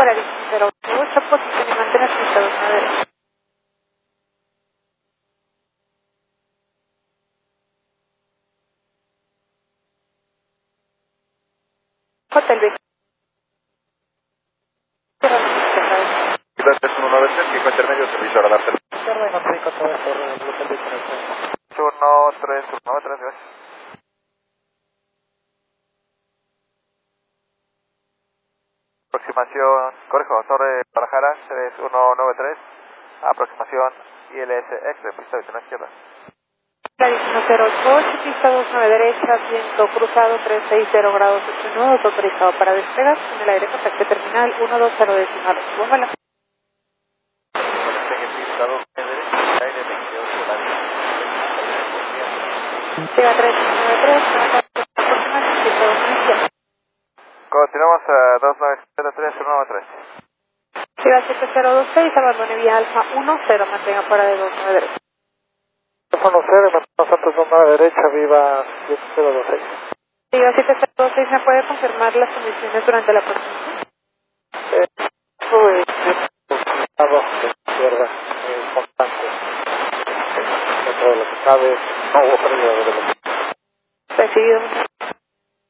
para 1008, posición y mantener su estado de derecho. Hotel B. Gracias, 193, 5 intermedio, servicio radar. 13193, gracias. Aproximación, correjo, Torre Guadalajara, 3193, aproximación ILS Express, pista adicional izquierda. La 1008, pista 29 derecha, viento cruzado 360 grados 8 nudos, autorizado para despegar, en el aire contacto terminal 120 decimal. Póngala. Pista 29 derecha, aire 28, la Llega 393, aproximación, pista 2007. Continuamos a 2903, 193. Llega 7026, abandone vía alfa 10, mantenga fuera de 29 derecha. Teléfono 0, Santos 29 derecha, viva 7026. Llega 7026, ¿me puede confirmar las condiciones durante la próxima? Estoy lado de izquierda, constante. Dentro de lo que cabe, no hubo pérdida de velocidad. Recibido.